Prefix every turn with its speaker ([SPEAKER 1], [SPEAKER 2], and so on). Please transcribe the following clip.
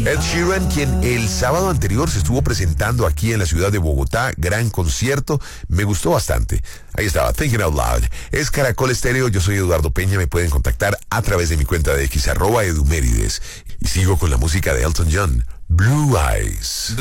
[SPEAKER 1] Ed Sheeran, quien el sábado anterior se estuvo presentando aquí en la ciudad de Bogotá, gran concierto, me gustó bastante. Ahí estaba, Thinking Out Loud. Es Caracol Estéreo, yo soy Eduardo Peña, me pueden contactar a través de mi cuenta de X, @edumérides. Y sigo con la música de Elton John, Blue Eyes.